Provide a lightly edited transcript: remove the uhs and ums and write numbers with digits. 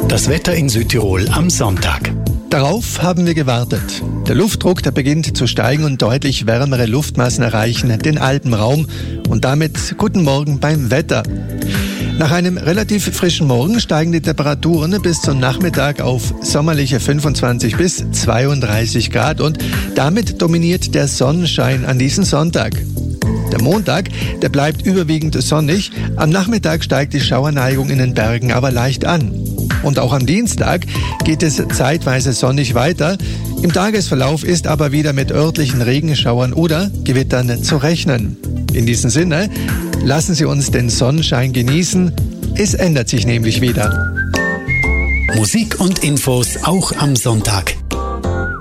Das Wetter in Südtirol am Sonntag. Darauf haben wir gewartet. Der Luftdruck, der beginnt zu steigen und deutlich wärmere Luftmassen erreichen den Alpenraum. Und damit guten Morgen beim Wetter. Nach einem relativ frischen Morgen steigen die Temperaturen bis zum Nachmittag auf sommerliche 25 bis 32 Grad und damit dominiert der Sonnenschein an diesem Sonntag. Der Montag, der bleibt überwiegend sonnig. Am Nachmittag steigt die Schauerneigung in den Bergen aber leicht an. Und auch am Dienstag geht es zeitweise sonnig weiter. Im Tagesverlauf ist aber wieder mit örtlichen Regenschauern oder Gewittern zu rechnen. In diesem Sinne, lassen Sie uns den Sonnenschein genießen. Es ändert sich nämlich wieder. Musik und Infos auch am Sonntag.